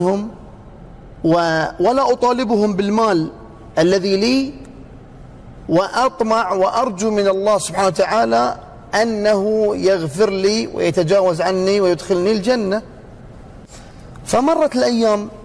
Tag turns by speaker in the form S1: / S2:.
S1: ولا أطالبهم بالمال الذي لي، وأطمع وأرجو من الله سبحانه وتعالى أنه يغفر لي ويتجاوز عني ويدخلني الجنة. فمرت الأيام